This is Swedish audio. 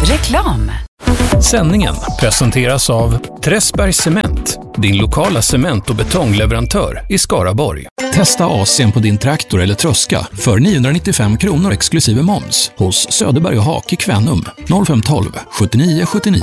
Reklam. Sändningen presenteras av Träsbergs Cement, din lokala cement- och betongleverantör i Skaraborg. Testa AC:n på din traktor eller tröska för 995 kronor exklusive moms hos Söderberg och Hak i Kvänum 0512 79 79.